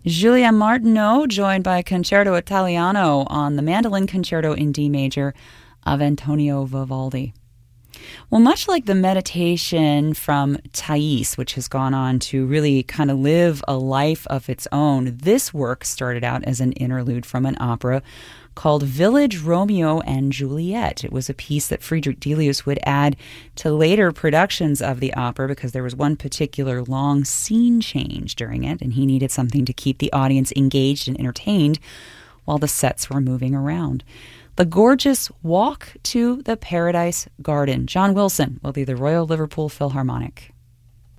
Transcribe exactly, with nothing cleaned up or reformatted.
Julia Martineau, joined by Concerto Italiano on the Mandolin Concerto in D major of Antonio Vivaldi. Well, much like the meditation from Thais, which has gone on to really kind of live a life of its own, this work started out as an interlude from an opera called Village Romeo and Juliet. It was a piece that Friedrich Delius would add to later productions of the opera because there was one particular long scene change during it, and he needed something to keep the audience engaged and entertained while the sets were moving around. The gorgeous Walk to the Paradise Garden. John Wilson will be the Royal Liverpool Philharmonic.